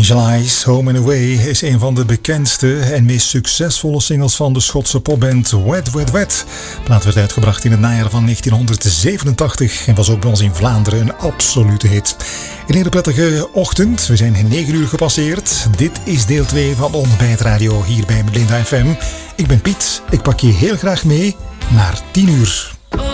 Visualize, Home and Away is een van de bekendste en meest succesvolle singles van de Schotse popband Wet Wet Wet. De plaat werd uitgebracht in het najaar van 1987 en was ook bij ons in Vlaanderen een absolute hit. Een hele prettige ochtend, we zijn 9 uur gepasseerd. Dit is deel 2 van Ontbijt Radio hier bij Melinda FM. Ik ben Piet, ik pak je heel graag mee naar 10 uur.